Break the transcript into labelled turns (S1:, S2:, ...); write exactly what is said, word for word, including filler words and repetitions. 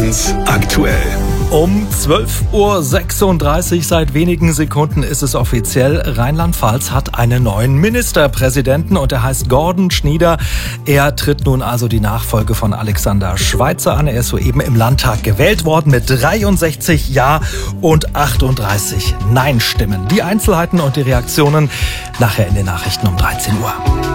S1: eins aktuell.
S2: Um zwölf Uhr sechsunddreißig, seit wenigen Sekunden ist es offiziell. Rheinland-Pfalz hat einen neuen Ministerpräsidenten und er heißt Gordon Schnieder. Er tritt nun also die Nachfolge von Alexander Schweitzer an. Er ist soeben im Landtag gewählt worden mit dreiundsechzig Ja- und achtunddreißig Nein-Stimmen. Die Einzelheiten und die Reaktionen nachher in den Nachrichten um dreizehn Uhr.